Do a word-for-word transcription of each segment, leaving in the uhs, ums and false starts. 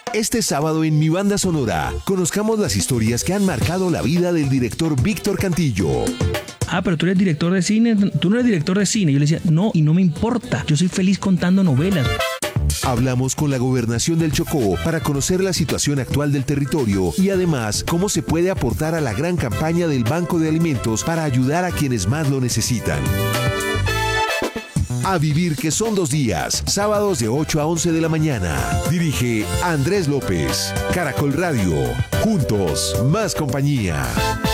Este sábado en Mi Banda Sonora, conozcamos las historias que han marcado la vida del director Víctor Cantillo. Ah, pero tú eres director de cine, tú no eres director de cine. Yo le decía, no, y no me importa, yo soy feliz contando novelas. Hablamos con la Gobernación del Chocó para conocer la situación actual del territorio y además cómo se puede aportar a la gran campaña del Banco de Alimentos para ayudar a quienes más lo necesitan. A vivir que son dos días, sábados de ocho a once de la mañana. Dirige Andrés López. Caracol Radio. Juntos, más compañía.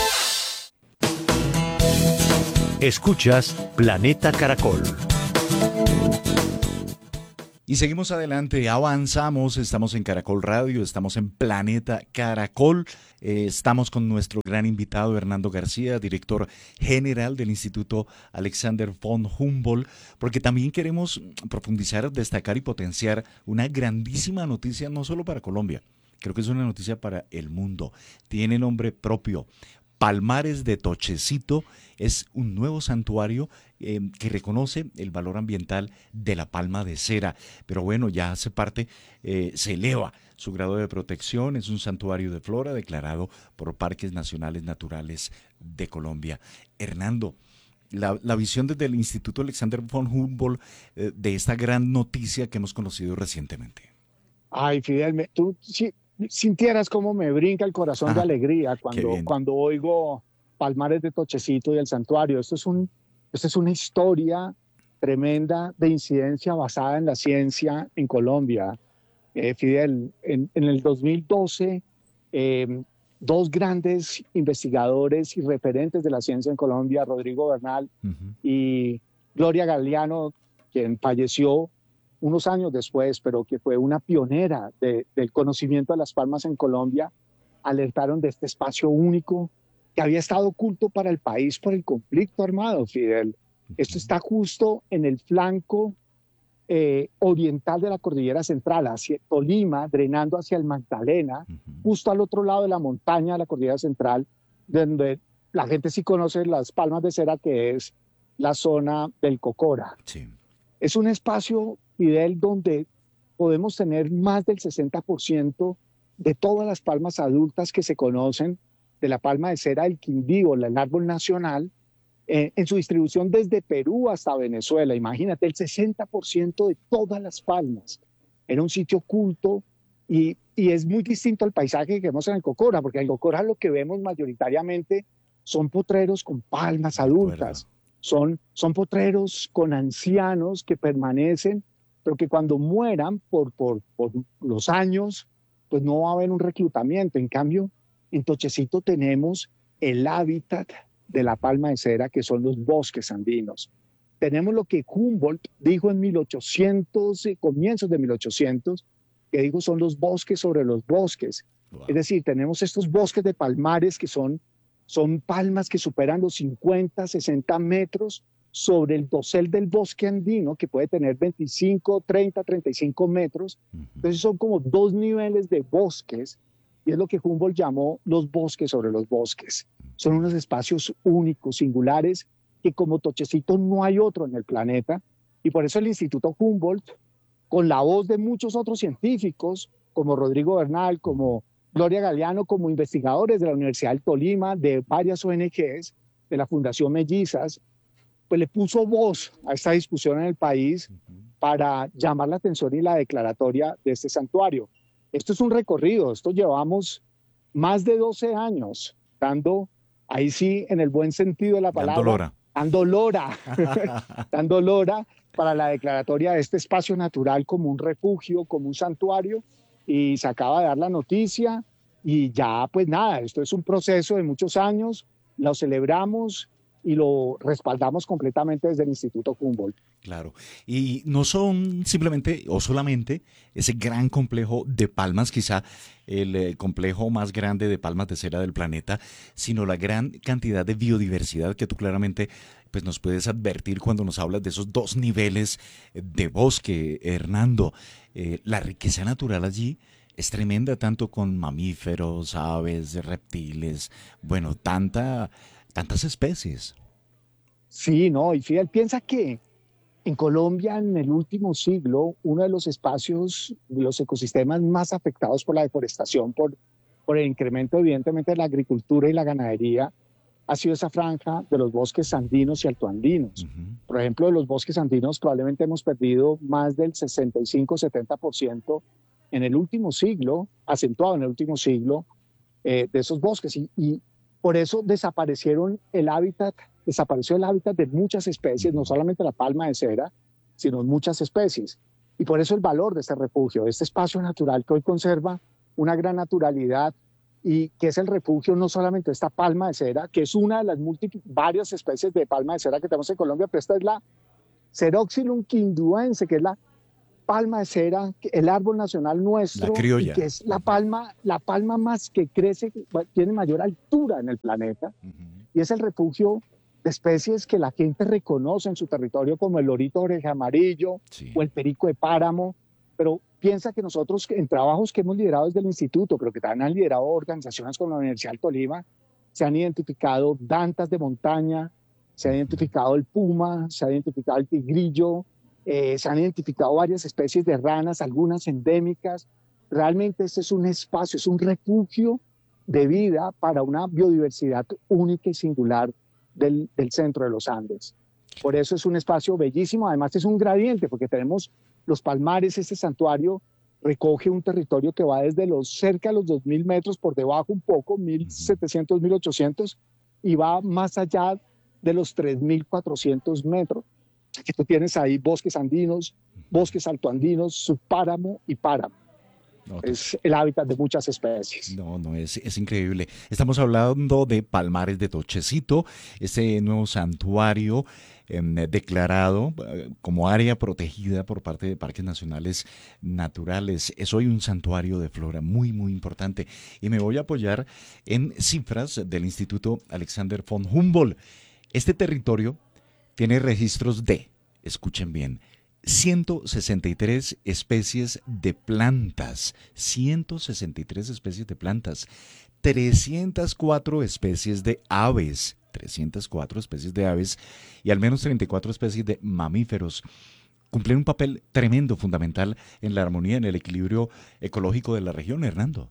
Escuchas Planeta Caracol. Y seguimos adelante, avanzamos, estamos en Caracol Radio, estamos en Planeta Caracol, eh, estamos con nuestro gran invitado Hernando García, director general del Instituto Alexander von Humboldt, porque también queremos profundizar, destacar y potenciar una grandísima noticia no solo para Colombia, creo que es una noticia para el mundo, tiene nombre propio. Palmares de Tochecito es un nuevo santuario eh, que reconoce el valor ambiental de la palma de cera, pero bueno, ya hace parte, eh, se eleva su grado de protección, es un santuario de flora declarado por Parques Nacionales Naturales de Colombia. Hernando, la, la visión desde el Instituto Alexander von Humboldt eh, de esta gran noticia que hemos conocido recientemente. Ay, Fidel, me, tú sí. Sintieras cómo me brinca el corazón. Ajá, de alegría cuando, cuando oigo Palmares de Tochecito y el santuario. Esto es, un, esto es una historia tremenda de incidencia basada en la ciencia en Colombia. Eh, Fidel, en, en el dos mil doce, eh, dos grandes investigadores y referentes de la ciencia en Colombia, Rodrigo Bernal uh-huh. y Gloria Galeano, quien falleció unos años después, pero que fue una pionera de, del conocimiento de las palmas en Colombia, alertaron de este espacio único que había estado oculto para el país por el conflicto armado, Fidel. Esto está justo en el flanco eh, oriental de la Cordillera Central, hacia Tolima, drenando hacia el Magdalena, uh-huh. justo al otro lado de la montaña de la Cordillera Central, donde la gente sí conoce las palmas de cera, que es la zona del Cocora. Sí. Es un espacio, Fidel, donde podemos tener más del sesenta por ciento de todas las palmas adultas que se conocen, de la palma de cera del Quindío, el árbol nacional, eh, en su distribución desde Perú hasta Venezuela. Imagínate, el sesenta por ciento de todas las palmas. Era un sitio oculto y, y es muy distinto al paisaje que vemos en el Cocora, porque en el Cocora lo que vemos mayoritariamente son potreros con palmas adultas. Son, son potreros con ancianos que permanecen, pero que cuando mueran por, por, por los años, pues no va a haber un reclutamiento. En cambio, en Tochecito tenemos el hábitat de la palma de cera, que son los bosques andinos. Tenemos lo que Humboldt dijo en mil ochocientos, eh, comienzos de mil ochocientos, que dijo son los bosques sobre los bosques. Wow. Es decir, tenemos estos bosques de palmares que son Son palmas que superan los cincuenta, sesenta metros sobre el dosel del bosque andino, que puede tener veinticinco, treinta, treinta y cinco metros. Entonces son como dos niveles de bosques, y es lo que Humboldt llamó los bosques sobre los bosques. Son unos espacios únicos, singulares, que como Tochecito no hay otro en el planeta, y por eso el Instituto Humboldt, con la voz de muchos otros científicos, como Rodrigo Bernal, como Gloria Galeano, como investigadores de la Universidad del Tolima, de varias O N Ges, de la Fundación Mellizas, pues le puso voz a esta discusión en el país para llamar la atención y la declaratoria de este santuario. Esto es un recorrido, esto llevamos más de doce años dando, ahí sí, en el buen sentido de la palabra, dando lora, dando lora para la declaratoria de este espacio natural como un refugio, como un santuario, y se acaba de dar la noticia y ya pues nada, esto es un proceso de muchos años, lo celebramos y lo respaldamos completamente desde el Instituto Humboldt. Claro, y no son simplemente o solamente ese gran complejo de palmas, quizá el eh, complejo más grande de palmas de cera del planeta, sino la gran cantidad de biodiversidad que tú claramente pues, nos puedes advertir cuando nos hablas de esos dos niveles de bosque, Hernando. Eh, la riqueza natural allí es tremenda, tanto con mamíferos, aves, reptiles, bueno, tanta, tantas especies. Sí, no, y Fidel, piensa que En Colombia, en el último siglo, uno de los espacios, de los ecosistemas más afectados por la deforestación, por, por el incremento evidentemente de la agricultura y la ganadería, ha sido esa franja de los bosques andinos y altoandinos. Uh-huh. Por ejemplo, de los bosques andinos probablemente hemos perdido más del sesenta y cinco setenta por ciento en el último siglo, acentuado en el último siglo, eh, de esos bosques. Y, y por eso desaparecieron el hábitat, desapareció el hábitat de muchas especies, no solamente la palma de cera, sino muchas especies. Y por eso el valor de este refugio, de este espacio natural que hoy conserva una gran naturalidad, y que es el refugio no solamente de esta palma de cera, que es una de las múltiples, varias especies de palma de cera que tenemos en Colombia, pero esta es la Ceroxylum quinduense, que es la palma de cera, el árbol nacional nuestro, la criolla, y que es la palma, la palma más que crece, tiene mayor altura en el planeta, uh-huh. y es el refugio de especies que la gente reconoce en su territorio, como el lorito oreja amarillo, sí. o el perico de páramo, pero piensa que nosotros, en trabajos que hemos liderado desde el instituto, pero que también han liderado organizaciones como la Universidad del Tolima, se han identificado dantas de montaña, se ha identificado el puma, se ha identificado el tigrillo, eh, se han identificado varias especies de ranas, algunas endémicas. Realmente este es un espacio, es un refugio de vida para una biodiversidad única y singular del, del centro de los Andes. Por eso es un espacio bellísimo, además es un gradiente, porque tenemos los palmares. Este santuario recoge un territorio que va desde los cerca de los dos mil metros, por debajo un poco, mil setecientos, mil ochocientos, y va más allá de los tres mil cuatrocientos metros. Que tú tienes ahí bosques andinos, bosques altoandinos, subpáramo y páramo. No, es el hábitat de muchas especies. No, no, es, es increíble. Estamos hablando de Palmares de Tochecito, ese nuevo santuario eh, declarado eh, como área protegida por parte de Parques Nacionales Naturales. Es hoy un santuario de flora muy, muy importante. Y me voy a apoyar en cifras del Instituto Alexander von Humboldt. Este territorio tiene registros de, escuchen bien, ciento sesenta y tres especies de plantas, ciento sesenta y tres especies de plantas, trescientas cuatro especies de aves, trescientas cuatro especies de aves y al menos treinta y cuatro especies de mamíferos. Cumplen un papel tremendo, fundamental en la armonía, en el equilibrio ecológico de la región, Hernando.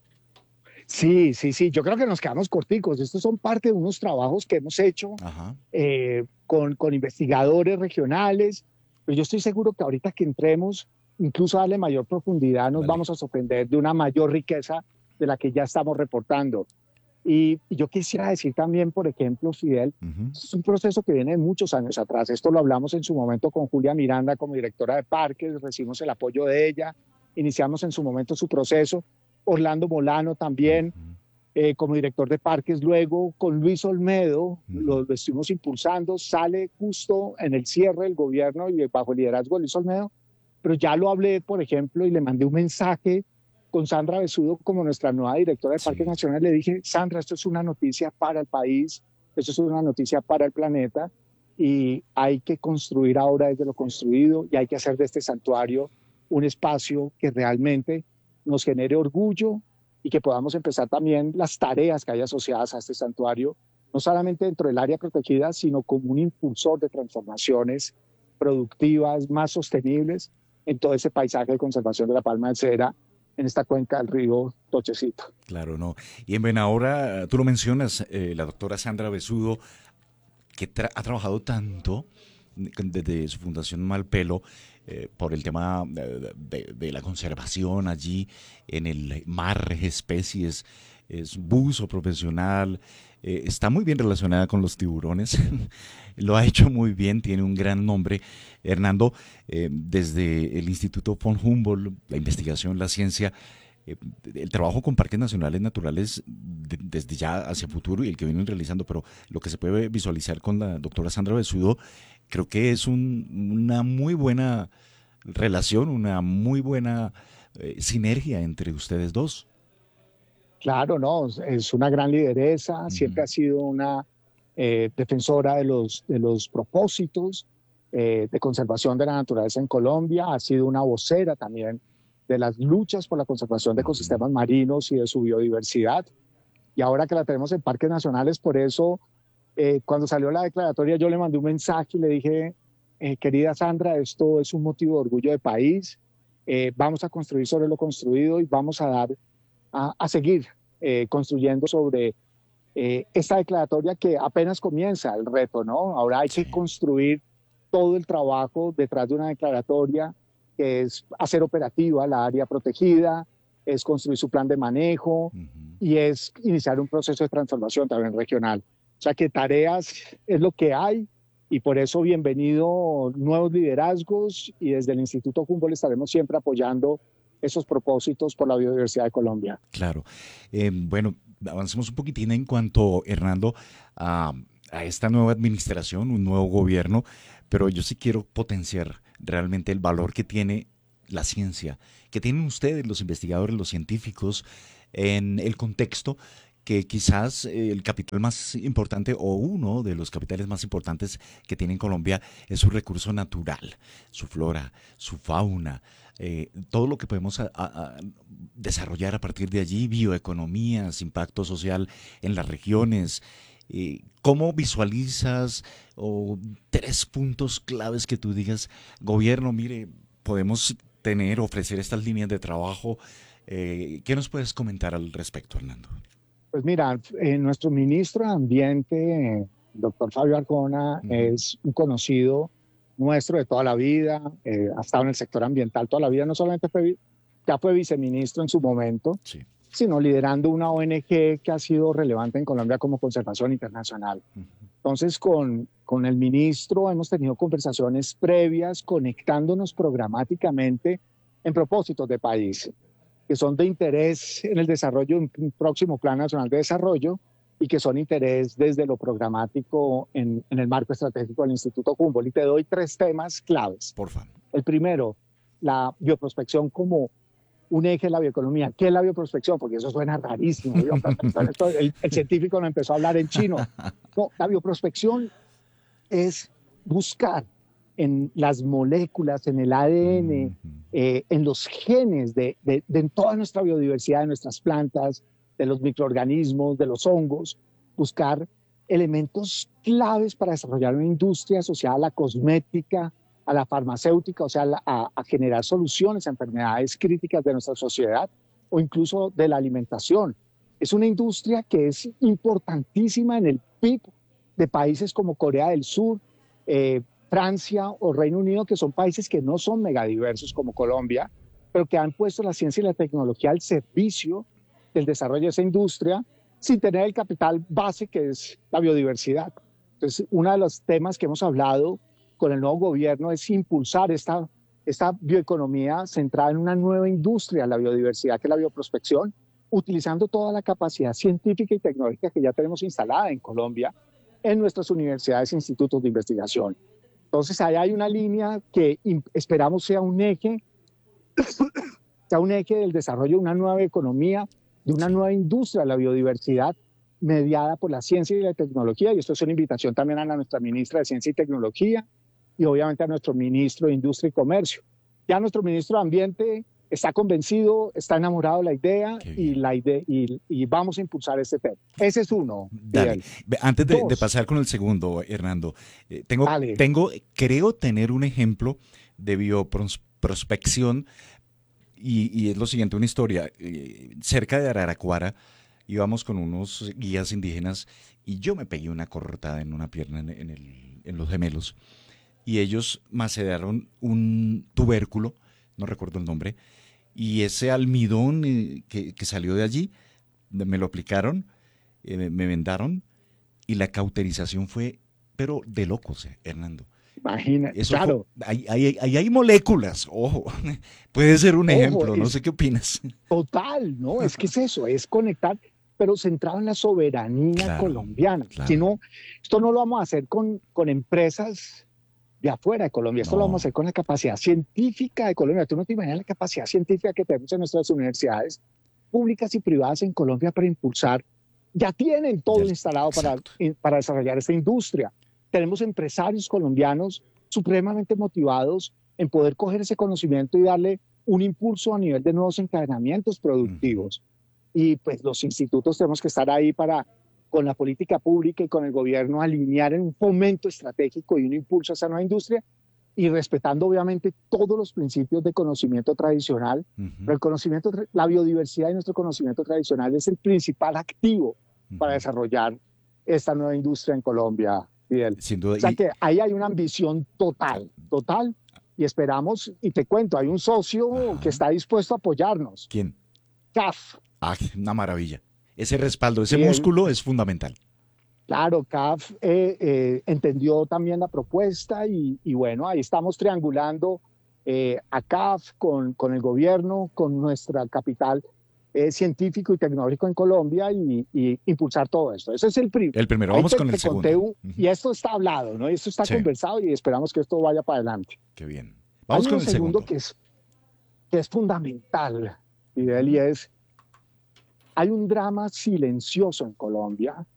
Sí, sí, sí, yo creo que nos quedamos corticos. Estos son parte de unos trabajos que hemos hecho eh, con, con investigadores regionales. Pero yo estoy seguro que ahorita que entremos, incluso a darle mayor profundidad, nos vale. vamos a sorprender de una mayor riqueza de la que ya estamos reportando. Y, y yo quisiera decir también, por ejemplo, Fidel, uh-huh. es un proceso que viene de muchos años atrás. Esto lo hablamos en su momento con Julia Miranda como directora de parques, recibimos el apoyo de ella, iniciamos en su momento su proceso. Orlando Molano también, uh-huh. eh, como director de parques, luego con Luis Olmedo, uh-huh. lo, lo estuvimos impulsando, sale justo en el cierre del gobierno y bajo el liderazgo de Luis Olmedo, pero ya lo hablé, por ejemplo, y le mandé un mensaje con Sandra Besudo como nuestra nueva directora de Parques sí. Nacionales. Le dije, Sandra, esto es una noticia para el país, esto es una noticia para el planeta, y hay que construir ahora desde lo construido, y hay que hacer de este santuario un espacio que realmente nos genere orgullo y que podamos empezar también las tareas que hay asociadas a este santuario, no solamente dentro del área protegida, sino como un impulsor de transformaciones productivas, más sostenibles en todo ese paisaje de conservación de la palma de cera en esta cuenca del río Tochecito. Claro, no. Y en Buenahora, tú lo mencionas, eh, la doctora Sandra Besudo, que tra- ha trabajado tanto desde su fundación Malpelo, eh, por el tema de, de, de la conservación allí en el mar, especies, es buzo profesional, eh, está muy bien relacionada con los tiburones, lo ha hecho muy bien, tiene un gran nombre. Hernando, eh, desde el Instituto von Humboldt, la investigación, la ciencia, eh, el trabajo con parques nacionales naturales de, desde ya hacia futuro y el que vienen realizando, pero lo que se puede visualizar con la doctora Sandra Besudo, creo que es un, una muy buena relación, una muy buena eh, sinergia entre ustedes dos. Claro, no, es una gran lideresa, uh-huh. siempre ha sido una eh, defensora de los, de los propósitos eh, de conservación de la naturaleza en Colombia, ha sido una vocera también de las luchas por la conservación de ecosistemas uh-huh. marinos y de su biodiversidad. Y ahora que la tenemos en parques nacionales, por eso, eh, cuando salió la declaratoria, yo le mandé un mensaje y le dije, eh, querida Sandra, esto es un motivo de orgullo de país. Eh, vamos a construir sobre lo construido y vamos a dar, a, a seguir eh, construyendo sobre eh, esta declaratoria que apenas comienza el reto, ¿no? Ahora hay sí. que construir todo el trabajo detrás de una declaratoria, que es hacer operativa la área protegida, es construir su plan de manejo uh-huh. y es iniciar un proceso de transformación también regional. O sea que tareas es lo que hay y por eso bienvenido nuevos liderazgos y desde el Instituto Humboldt estaremos siempre apoyando esos propósitos por la biodiversidad de Colombia. Claro. Eh, bueno, avancemos un poquitín en cuanto, Hernando, a, a esta nueva administración, un nuevo gobierno, pero yo sí quiero potenciar realmente el valor que tiene la ciencia, que tienen ustedes, los investigadores, los científicos, en el contexto que quizás el capital más importante o uno de los capitales más importantes que tiene Colombia es su recurso natural, su flora, su fauna, eh, todo lo que podemos a, a, desarrollar a partir de allí, bioeconomías, impacto social en las regiones. Eh, ¿Cómo visualizas o tres puntos claves que tú digas, gobierno, mire, podemos tener, ofrecer estas líneas de trabajo? Eh, ¿Qué nos puedes comentar al respecto, Hernando? Pues mira, eh, nuestro ministro de Ambiente, doctor Fabio Arjona, uh-huh. es un conocido nuestro de toda la vida, eh, ha estado en el sector ambiental toda la vida, no solamente fue, ya fue viceministro en su momento, sí. sino liderando una O N G que ha sido relevante en Colombia como Conservación Internacional. Uh-huh. Entonces, con, con el ministro hemos tenido conversaciones previas, conectándonos programáticamente en propósitos de país, que son de interés en el desarrollo de un próximo Plan Nacional de Desarrollo y que son interés desde lo programático en, en el marco estratégico del Instituto Humboldt. Y te doy tres temas claves. Por favor. El primero, la bioprospección como un eje de la bioeconomía. ¿Qué es la bioprospección? Porque eso suena rarísimo. Esto, el, el científico no empezó a hablar en chino. No, la bioprospección es buscar en las moléculas, en el A D N, uh-huh. eh, en los genes de, de, de en toda nuestra biodiversidad, de nuestras plantas, de los microorganismos, de los hongos, buscar elementos claves para desarrollar una industria asociada a la cosmética, a la farmacéutica, o sea, a, a, a generar soluciones a enfermedades críticas de nuestra sociedad o incluso de la alimentación. Es una industria que es importantísima en el P I B de países como Corea del Sur, eh, Francia o Reino Unido, que son países que no son megadiversos como Colombia, pero que han puesto la ciencia y la tecnología al servicio del desarrollo de esa industria sin tener el capital base que es la biodiversidad. Entonces, uno de los temas que hemos hablado con el nuevo gobierno es impulsar esta, esta bioeconomía centrada en una nueva industria, la biodiversidad, que es la bioprospección, utilizando toda la capacidad científica y tecnológica que ya tenemos instalada en Colombia en nuestras universidades e institutos de investigación. Entonces, ahí hay una línea que esperamos sea un eje, sea un eje del desarrollo de una nueva economía, de una nueva industria de la biodiversidad mediada por la ciencia y la tecnología. Y esto es una invitación también a nuestra ministra de Ciencia y Tecnología y obviamente a nuestro ministro de Industria y Comercio. Ya nuestro ministro de Ambiente está convencido, está enamorado de la idea y, la idea y, y vamos a impulsar este tema. Ese es uno. Dale. Antes de, de pasar con el segundo, Hernando, eh, tengo, tengo, creo tener un ejemplo de bioprospección y, y es lo siguiente, una historia. Eh, cerca de Araraquara íbamos con unos guías indígenas y yo me pegué una cortada en una pierna en, en, el, en los gemelos y ellos maceraron un tubérculo, no recuerdo el nombre, y ese almidón eh, que, que salió de allí, me lo aplicaron, eh, me vendaron, y la cauterización fue, pero de locos, eh, Hernando. Imagínate, claro. Fue, ahí, ahí, ahí hay moléculas, ojo, puede ser un ojo, ejemplo, no sé qué opinas. Total, ¿no? Es que es eso, es conectar, pero centrado en la soberanía claro, colombiana. Claro. Si no, esto no lo vamos a hacer con, con empresas de afuera de Colombia, esto no. lo vamos a hacer con la capacidad científica de Colombia. Tú no te imaginas la capacidad científica que tenemos en nuestras universidades públicas y privadas en Colombia para impulsar. Ya tienen todo ya, instalado para, para desarrollar esta industria. Tenemos empresarios colombianos supremamente motivados en poder coger ese conocimiento y darle un impulso a nivel de nuevos encadenamientos productivos. Uh-huh. Y pues los institutos tenemos que estar ahí para, con la política pública y con el gobierno, alinear en un fomento estratégico y un impulso a esa nueva industria y respetando obviamente todos los principios de conocimiento tradicional, uh-huh. pero el conocimiento, la biodiversidad y nuestro conocimiento tradicional es el principal activo uh-huh. para desarrollar esta nueva industria en Colombia, Fidel. Sin duda. O sea y... que ahí hay una ambición total, total, y esperamos, y te cuento, hay un socio uh-huh. que está dispuesto a apoyarnos. ¿Quién? C A F. Ah, una maravilla. Ese respaldo, ese sí, músculo el... es fundamental. Claro, C A F eh, eh, entendió también la propuesta y, y bueno, ahí estamos triangulando eh, a C A F con, con el gobierno, con nuestra capital eh, científico y tecnológico en Colombia y, y impulsar todo esto. Ese es el, prim- el primero. Vamos te, con el segundo. Un, uh-huh. Y esto está hablado, ¿no? Y esto está sí. conversado y esperamos que esto vaya para adelante. Qué bien. Vamos Hay con un el segundo segundo. Que es, que es fundamental, Fidel, y es, hay un drama silencioso en Colombia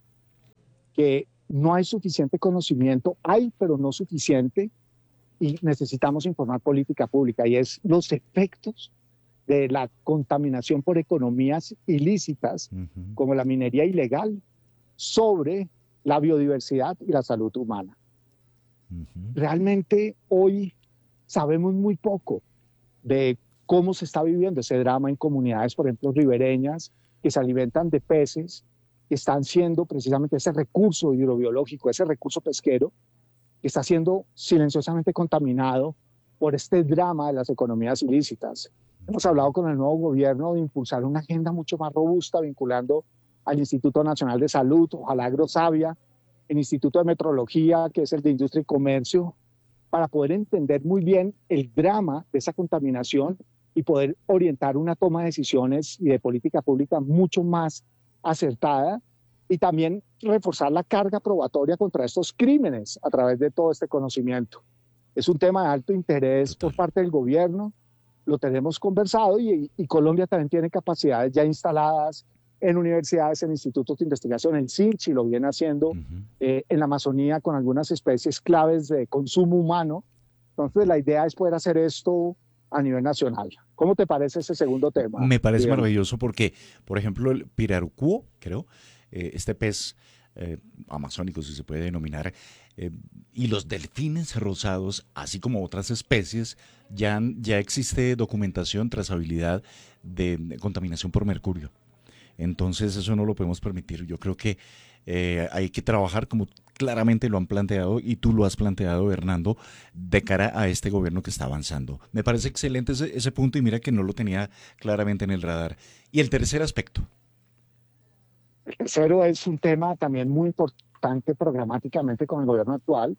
que no hay suficiente conocimiento, hay pero no suficiente, y necesitamos informar política pública, y es los efectos de la contaminación por economías ilícitas, uh-huh. como la minería ilegal, sobre la biodiversidad y la salud humana. Uh-huh. Realmente hoy sabemos muy poco de cómo se está viviendo ese drama en comunidades, por ejemplo, ribereñas, que se alimentan de peces, que están siendo precisamente ese recurso hidrobiológico, ese recurso pesquero, que está siendo silenciosamente contaminado por este drama de las economías ilícitas. Hemos hablado con el nuevo gobierno de impulsar una agenda mucho más robusta, vinculando al Instituto Nacional de Salud, ojalá Agrosavia, el Instituto de Metrología, que es el de Industria y Comercio, para poder entender muy bien el drama de esa contaminación y poder orientar una toma de decisiones y de política pública mucho más acertada, y también reforzar la carga probatoria contra estos crímenes a través de todo este conocimiento. Es un tema de alto interés por parte del gobierno, lo tenemos conversado, y, y Colombia también tiene capacidades ya instaladas en universidades, en institutos de investigación, el SINCHI lo viene haciendo uh-huh. eh, en la Amazonía con algunas especies claves de consumo humano. Entonces la idea es poder hacer esto a nivel nacional. ¿Cómo te parece ese segundo tema? Me parece Digamos? maravilloso porque, por ejemplo, el pirarucuo, creo, eh, este pez eh, amazónico, si se puede denominar, eh, y los delfines rosados, así como otras especies, ya, ya existe documentación, trazabilidad de, de contaminación por mercurio. Entonces eso no lo podemos permitir. Yo creo que eh, hay que trabajar como claramente lo han planteado y tú lo has planteado, Hernando, de cara a este gobierno que está avanzando. Me parece excelente ese, ese punto y mira que no lo tenía claramente en el radar. Y el tercer aspecto. El tercero es un tema también muy importante programáticamente con el gobierno actual,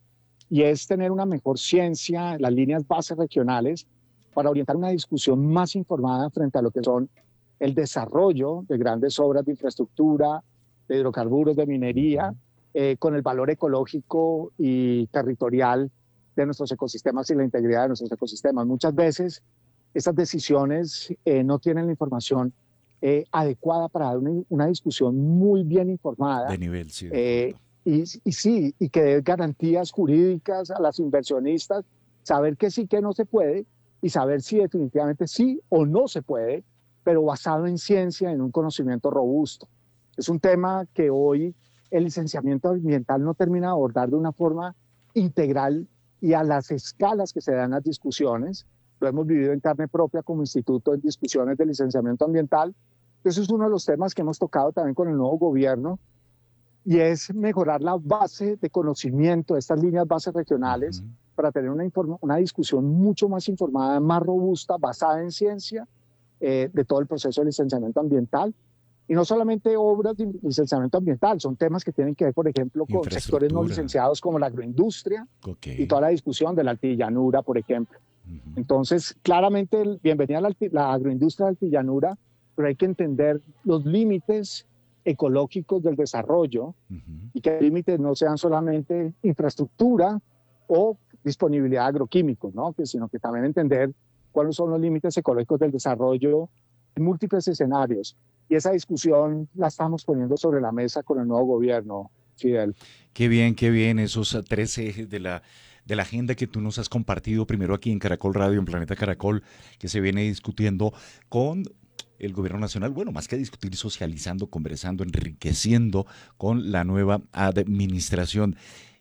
y es tener una mejor ciencia, las líneas bases regionales, para orientar una discusión más informada frente a lo que son el desarrollo de grandes obras de infraestructura, de hidrocarburos, de minería, eh, con el valor ecológico y territorial de nuestros ecosistemas y la integridad de nuestros ecosistemas. Muchas veces estas decisiones eh, no tienen la información eh, adecuada para dar una, una discusión muy bien informada. De nivel, sí. Eh, y, y sí, y que dé garantías jurídicas a las inversionistas, saber que sí, que no se puede, y saber si definitivamente sí o no se puede, pero basado en ciencia, en un conocimiento robusto. Es un tema que hoy el licenciamiento ambiental no termina de abordar de una forma integral y a las escalas que se dan las discusiones. Lo hemos vivido en carne propia como instituto en discusiones de licenciamiento ambiental. Eso es uno de los temas que hemos tocado también con el nuevo gobierno, y es mejorar la base de conocimiento de estas líneas bases regionales uh-huh. para tener una, informa- una discusión mucho más informada, más robusta, basada en ciencia, eh, de todo el proceso de licenciamiento ambiental. Y no solamente obras de licenciamiento ambiental, son temas que tienen que ver, por ejemplo, con sectores no licenciados como la agroindustria okay. y toda la discusión de la altillanura, por ejemplo. Uh-huh. Entonces, claramente, bienvenida a la, la agroindustria de altillanura, pero hay que entender los límites ecológicos del desarrollo uh-huh. y que los límites no sean solamente infraestructura o disponibilidad de agroquímicos, ¿no? que, sino que también entender cuáles son los límites ecológicos del desarrollo en múltiples escenarios. Y esa discusión la estamos poniendo sobre la mesa con el nuevo gobierno, Fidel. Qué bien, qué bien, esos tres ejes de la, de la agenda que tú nos has compartido, primero aquí en Caracol Radio, en Planeta Caracol, que se viene discutiendo con el gobierno nacional, bueno, más que discutir, socializando, conversando, enriqueciendo con la nueva administración.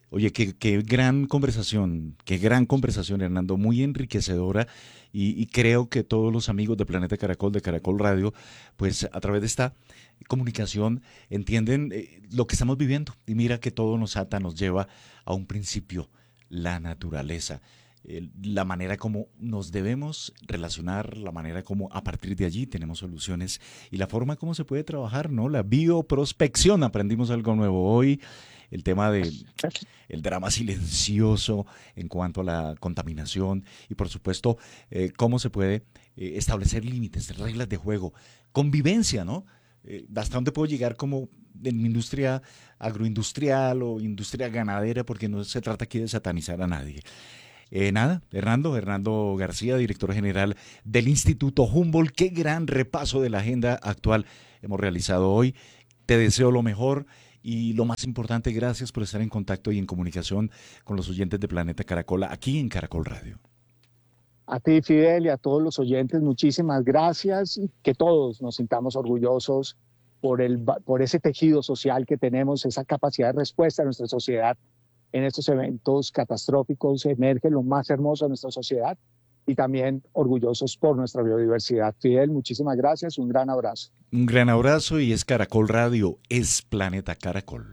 Oye, qué, qué gran conversación, qué gran conversación, Hernando, muy enriquecedora y, y creo que todos los amigos de Planeta Caracol, de Caracol Radio, pues a través de esta comunicación entienden eh, lo que estamos viviendo. Y mira que todo nos ata, nos lleva a un principio, la naturaleza, eh, la manera como nos debemos relacionar, la manera como a partir de allí tenemos soluciones y la forma como se puede trabajar, ¿no? La bioprospección, aprendimos algo nuevo hoy. El tema del el drama silencioso en cuanto a la contaminación y, por supuesto, eh, cómo se puede eh, establecer límites, reglas de juego, convivencia, ¿no? Eh, ¿Hasta dónde puedo llegar como en industria agroindustrial o industria ganadera? Porque no se trata aquí de satanizar a nadie. Eh, nada, Hernando, Hernando García, director general del Instituto Humboldt. Qué gran repaso de la agenda actual hemos realizado hoy. Te deseo lo mejor. Y lo más importante, gracias por estar en contacto y en comunicación con los oyentes de Planeta Caracol, aquí en Caracol Radio. A ti, Fidel, y a todos los oyentes, muchísimas gracias. Que todos nos sintamos orgullosos por, el, por ese tejido social que tenemos, esa capacidad de respuesta de nuestra sociedad en estos eventos catastróficos. Emerge lo más hermoso de nuestra sociedad y también orgullosos por nuestra biodiversidad. Fidel, muchísimas gracias, un gran abrazo. Un gran abrazo y es Caracol Radio, es Planeta Caracol.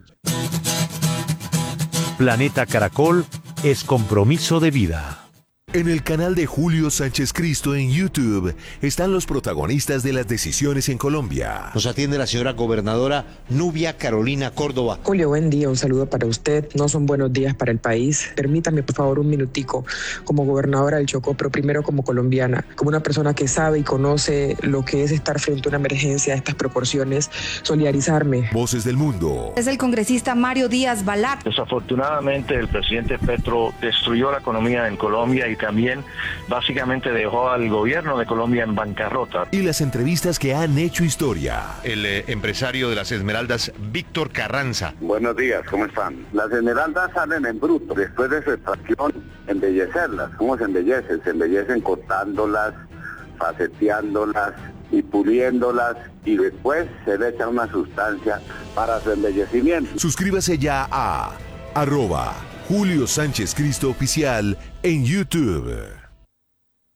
Planeta Caracol es compromiso de vida. En el canal de Julio Sánchez Cristo en YouTube están los protagonistas de las decisiones en Colombia. Nos atiende la señora gobernadora Nubia Carolina Córdoba. Julio, buen día, un saludo para usted. No son buenos días para el país. Permítame, por favor, un minutico como gobernadora del Chocó, pero primero como colombiana, como una persona que sabe y conoce lo que es estar frente a una emergencia de estas proporciones, solidarizarme. Voces del mundo. Es el congresista Mario Díaz Balart. Desafortunadamente, el presidente Petro destruyó la economía en Colombia y también básicamente dejó al gobierno de Colombia en bancarrota. Y las entrevistas que han hecho historia. El eh, empresario de las Esmeraldas, Víctor Carranza. Buenos días, ¿cómo están? Las esmeraldas salen en bruto, después de su extracción, embellecerlas. ¿Cómo se embellecen? Se embellecen cortándolas, faceteándolas y puliéndolas, y después se le echa una sustancia para su embellecimiento. Suscríbase ya a arroba Julio Sánchez Cristo Oficial en YouTube.